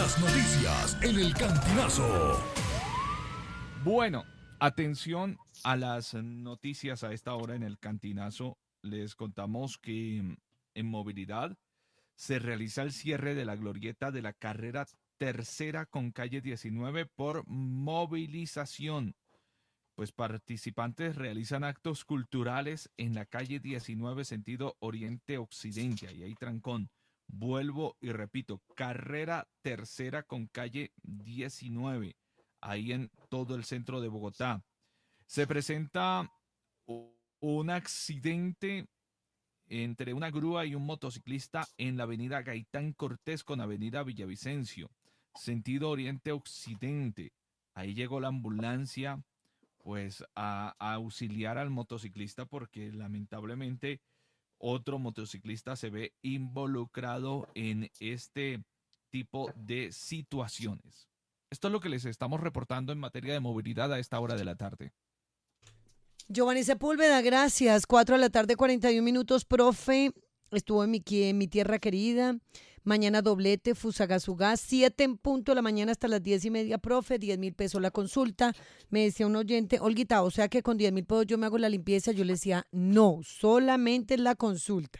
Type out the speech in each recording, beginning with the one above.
Las noticias en el Cantinazo. Bueno, atención a las noticias a esta hora en el Cantinazo. Les contamos que en movilidad se realiza el cierre de la glorieta de la carrera tercera con calle 19 por movilización. Pues participantes realizan actos culturales en la calle 19 sentido oriente-occidente. Ahí hay trancón. Vuelvo y repito, carrera tercera con calle 19, ahí en todo el centro de Bogotá. Se presenta un accidente entre una grúa y un motociclista en la avenida Gaitán Cortés con avenida Villavicencio, sentido oriente-occidente. Ahí llegó la ambulancia pues a auxiliar al motociclista porque lamentablemente otro motociclista se ve involucrado en este tipo de situaciones. Esto es lo que les estamos reportando en materia de movilidad a esta hora de la tarde. Giovanni Sepúlveda, gracias. 4 de la tarde, 41 minutos, profe. Estuvo en mi tierra querida. Mañana doblete, Fusagasugá, 7 en punto de la mañana hasta las 10:30, profe, 10.000 pesos la consulta. Me decía un oyente, Olguita, o sea que con 10.000 pesos yo me hago la limpieza. Yo le decía, no, solamente la consulta.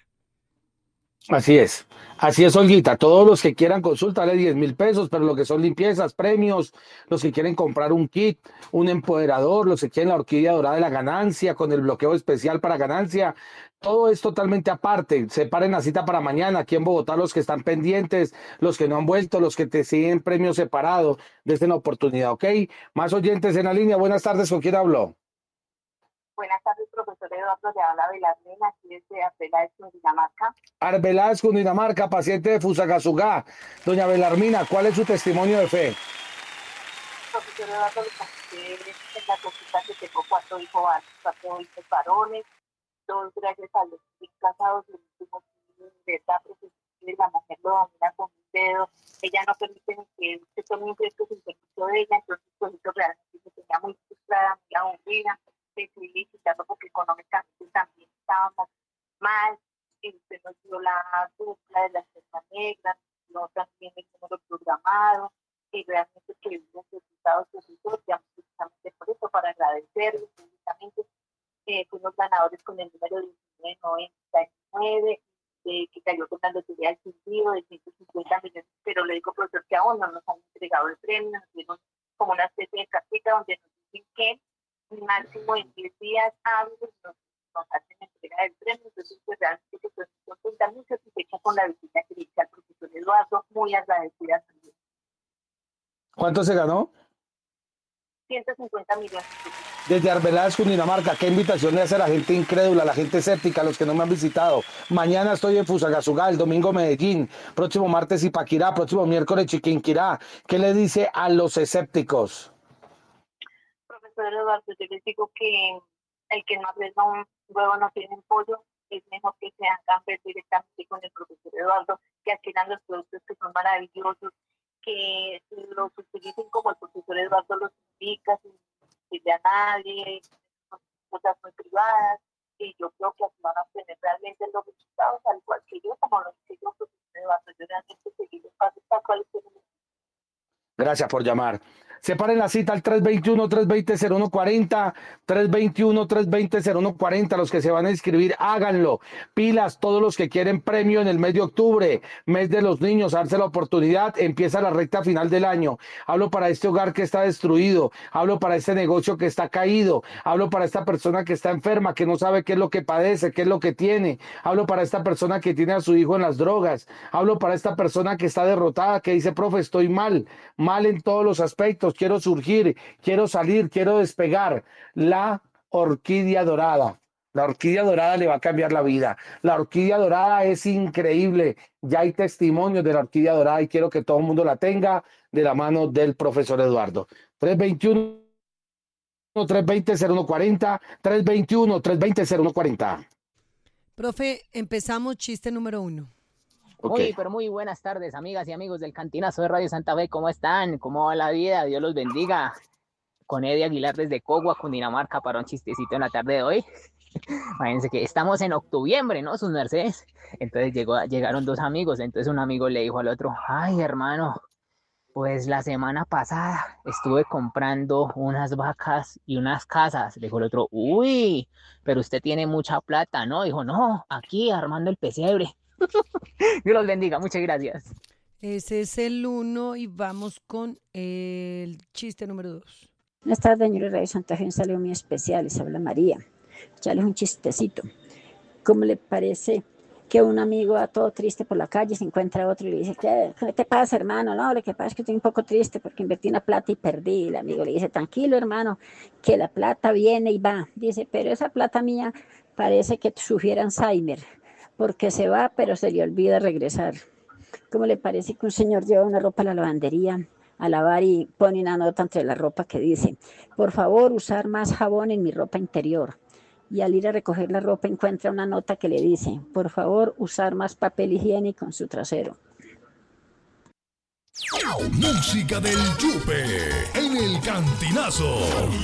Así es, Olguita. Todos los que quieran consulta, dale 10.000 pesos, pero lo que son limpiezas, premios, los que quieren comprar un kit, un empoderador, los que quieren la orquídea dorada de la ganancia con el bloqueo especial para ganancia, todo es totalmente aparte. Separen la cita para mañana aquí en Bogotá, los que están pendientes, los que no han vuelto, los que te siguen premio separado, desde la oportunidad, ¿ok? Más oyentes en la línea. Buenas tardes, ¿con quién habló? Buenas tardes, profesor Eduardo. Le habla Belarmina, aquí desde Arbeláez, Cundinamarca. Arbeláez, Cundinamarca, paciente de Fusagasugá. Doña Belarmina, ¿cuál es su testimonio de fe? Profesor Eduardo, le conté en la consulta que tengo 4 hijos varones, 2 gracias a los casados, el último verdad, profesor, la mujer lo domina con un dedo, ella no permite ni que se tome un riesgo sin permiso de ella, entonces pues eso realmente se tenía muy frustrada, muy aburrida. Decidí visitarlo porque económicamente también estábamos mal, se nos dio la dupla de las cestas negras, no también el número programado, y realmente que vimos resultados positivos, ya precisamente por eso, para agradecerles, precisamente fuimos ganadores con el número 1999, que cayó con la lotería del sentido de 150 millones, pero le digo, profesor, que aún no nos han entregado el premio, nos dieron como una especie de cartita donde nos dicen que máximo en 10 días hábiles nos hacen entrega del premio, entonces pues realmente que estoy muy contenta, muy satisfecha con la visita que le hice al profesor Eduardo, muy agradecida también. ¿Cuánto se ganó? 150 millones. Desde Arbeláez, Cundinamarca, qué invitación le hace a la gente incrédula, a la gente escéptica, a los que no me han visitado. Mañana estoy en Fusagasugá, el domingo Medellín, próximo martes Ipaquirá, próximo miércoles Chiquinquirá. ¿Qué le dice a los escépticos? Profesor Eduardo, yo les digo que el que no arriesga un huevo no tiene un pollo, es mejor que se hagan ver directamente con el profesor Eduardo, que adquieran los productos que son maravillosos, que los utilicen como el profesor Eduardo los indica, sin decirle a nadie, son cosas muy privadas, y yo creo que así van a obtener realmente los resultados, al igual que yo, como lo hice yo, profesor Eduardo, yo realmente seguí los pasos para cuáles tienen. Gracias por llamar. Separen la cita al 321-320-0140, 321-320-0140. Los que se van a inscribir, háganlo. Pilas, todos los que quieren premio en el mes de octubre, mes de los niños, darse la oportunidad. Empieza la recta final del año. Hablo para este hogar que está destruido. Hablo para este negocio que está caído. Hablo para esta persona que está enferma, que no sabe qué es lo que padece, qué es lo que tiene. Hablo para esta persona que tiene a su hijo en las drogas. Hablo para esta persona que está derrotada, que dice, profe, estoy mal en todos los aspectos, quiero surgir, quiero salir, quiero despegar. La orquídea dorada. La orquídea dorada le va a cambiar la vida. La orquídea dorada es increíble. Ya hay testimonios de la orquídea dorada y quiero que todo el mundo la tenga de la mano del profesor Eduardo. 321-320-0140, 321-320-0140. Profe, empezamos chiste número 1. Okay. Pero muy buenas tardes, amigas y amigos del Cantinazo de Radio Santa Fe. ¿Cómo están? ¿Cómo va la vida? Dios los bendiga. Con Eddie Aguilar desde Cogua, Cundinamarca, para un chistecito en la tarde de hoy. Fíjense que estamos en octubre, ¿no? Sus mercedes. Entonces llegaron 2 amigos. Entonces un amigo le dijo al otro, ay, hermano, Pues la semana pasada estuve comprando unas vacas y unas casas. Dijo el otro, uy, pero usted tiene mucha plata, ¿no? Dijo, no, aquí armando el pesebre. Dios los bendiga, muchas gracias. Ese es el 1 y vamos con el chiste número 2. Buenas tardes, señor Radio Santa Fe, un saludo muy especial, les habla María. Echarles un chistecito. ¿Cómo le parece que un amigo va todo triste por la calle, se encuentra otro y le dice, ¿qué te pasa, hermano? No, lo que pasa es que estoy un poco triste porque invertí una plata y perdí. Y el amigo le dice, tranquilo, hermano, que la plata viene y va. Dice, pero esa plata mía parece que sufriera Alzheimer, porque se va, pero se le olvida regresar. ¿Cómo le parece que un señor lleva una ropa a la lavandería a lavar y pone una nota entre la ropa que dice, por favor, usar más jabón en mi ropa interior? Y al ir a recoger la ropa encuentra una nota que le dice, por favor, usar más papel higiénico en su trasero. Música del Yupe en el Cantinazo.